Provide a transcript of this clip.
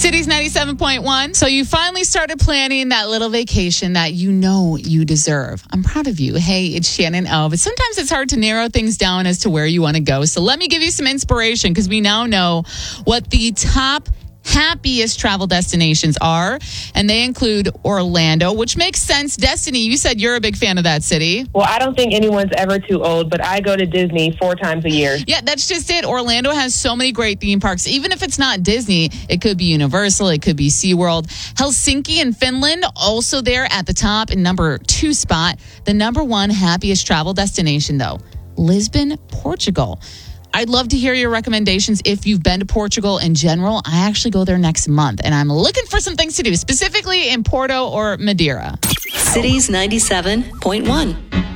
Cities 97.1. So you finally started planning that little vacation that you know you deserve. I'm proud of you. Hey, it's Shannon O. But sometimes it's hard to narrow things down as to where you want to go. So let me give you some inspiration because we now know what the top happiest travel destinations are, and they include Orlando, which makes sense. Destiny, you said you're a big fan of that city. Well, I don't think anyone's ever too old, but I go to Disney 4 times a year. Yeah, that's just it. Orlando has so many great theme parks. Even if it's not Disney, it could be Universal, it could be SeaWorld. Helsinki in Finland, also there at the top in number 2 spot. The number 1 happiest travel destination, though, Lisbon, Portugal. I'd love to hear your recommendations if you've been to Portugal in general. I actually go there next month, and I'm looking for some things to do, specifically in Porto or Madeira. Cities 97.1.